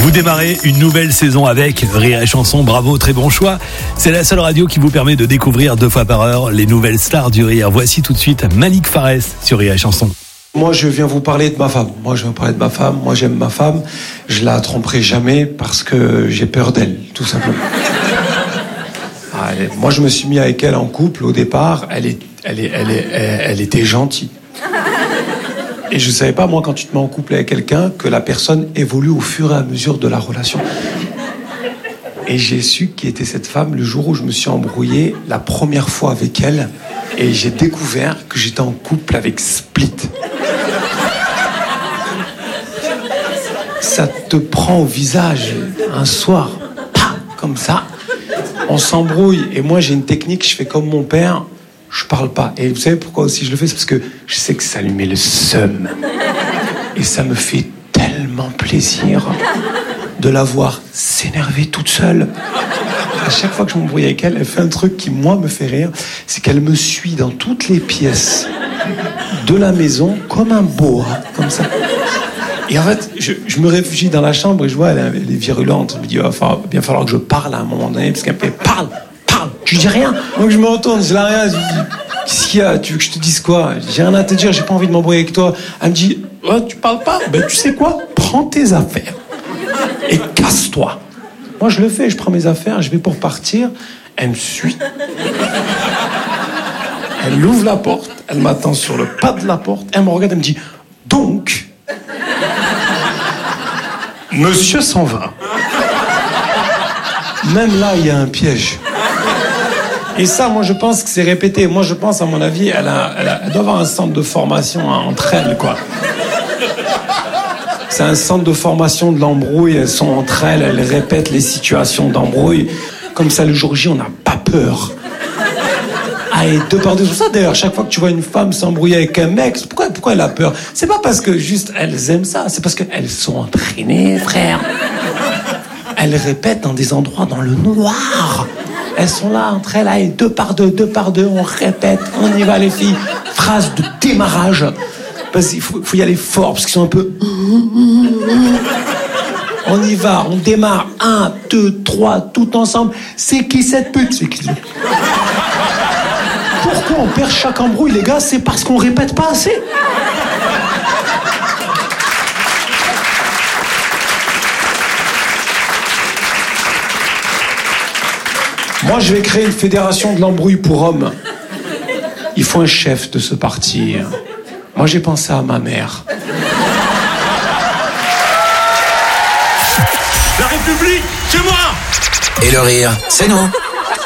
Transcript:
Vous démarrez une nouvelle saison avec Rire et Chanson. Bravo, très bon choix. C'est la seule radio qui vous permet de découvrir 2 fois par heure les nouvelles stars du rire. Voici tout de suite Malik Fares sur Rire et Chanson. Moi, je viens vous parler de ma femme. Moi, j'aime ma femme. Je la tromperai jamais parce que j'ai peur d'elle, tout simplement. Moi, je me suis mis avec elle en couple au départ. Elle était gentille. Et je savais pas, moi, quand tu te mets en couple avec quelqu'un, que la personne évolue au fur et à mesure de la relation. Et j'ai su qui était cette femme le jour où je me suis embrouillé la première fois avec elle. Et j'ai découvert que j'étais en couple avec Split. Ça te prend au visage un soir, comme ça. On s'embrouille. Et moi, j'ai une technique, je fais comme mon père. Je parle pas. Et vous savez pourquoi aussi je le fais? C'est parce que je sais que ça lui met le seum. Et ça me fait tellement plaisir de la voir s'énerver toute seule. À chaque fois que je m'embrouille avec elle, elle fait un truc qui, moi, me fait rire. C'est qu'elle me suit dans toutes les pièces de la maison comme un boa, comme ça. Et en fait, je me réfugie dans la chambre et je vois, elle est virulente. Je me dis, il va bien falloir que je parle à un moment donné, parce qu'elle me fait, parle. Je dis rien. Donc je me retourne, je la regarde, je dis, qu'est-ce qu'il y a? Tu veux que je te dise quoi? J'ai rien à te dire, j'ai pas envie de m'embrouiller avec toi. Elle me dit, oh, tu parles pas? Ben tu sais quoi? Prends tes affaires et casse-toi. Moi je le fais, je prends mes affaires, je vais pour partir. Elle me suit. Elle ouvre la porte, elle m'attend sur le pas de la porte, elle me regarde, elle me dit, donc, monsieur s'en va. Même là, il y a un piège. Et ça, moi, je pense que c'est répété. Moi, je pense, à mon avis, elle doit avoir un centre de formation entre elles, quoi. C'est un centre de formation de l'embrouille. Elles sont entre elles, elles répètent les situations d'embrouille. Comme ça, le jour J, on n'a pas peur. Ah, et 2 par 2, c'est pour ça, d'ailleurs, chaque fois que tu vois une femme s'embrouiller avec un mec, pourquoi elle a peur? C'est pas parce que juste elles aiment ça, c'est parce qu'elles sont entraînées, frère. Elles répètent dans des endroits dans le noir. Elles sont là, entre elles, allez, 2 par 2, on répète, on y va les filles. Phrase de démarrage. Parce qu'il faut y aller fort, parce qu'ils sont un peu... On y va, on démarre. 1, 2, 3, tout ensemble. C'est qui cette pute? C'est qui? Pourquoi on perd chaque embrouille, les gars? C'est parce qu'on répète pas assez. Moi, je vais créer une fédération de l'embrouille pour hommes. Il faut un chef de ce parti. Moi, j'ai pensé à ma mère. La République, c'est moi! Et le rire, c'est nous.